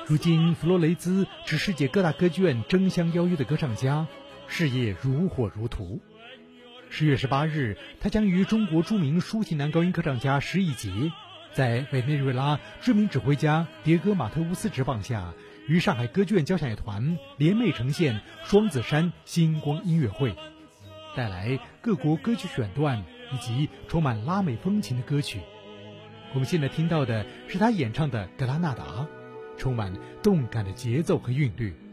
如今，弗洛雷兹是世界各大歌剧院争相邀约的歌唱家，事业如火如荼。10月18日，他将与中国著名抒情男高音歌唱家施一杰，在委内瑞拉知名指挥家迭戈·马特乌斯执棒下，与上海歌剧院交响乐团联袂呈现双子山星光音乐会，带来各国歌曲选段以及充满拉美风情的歌曲。我们现在听到的是他演唱的《格拉纳达》，充满动感的节奏和韵律。